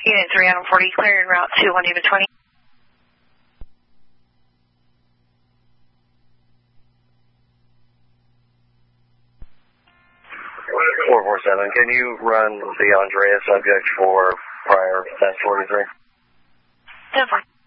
Unit 3 Adam 40, clear en route to 1 Unit 20. 447, can you run the Andrea subject for prior test 43? 10-4.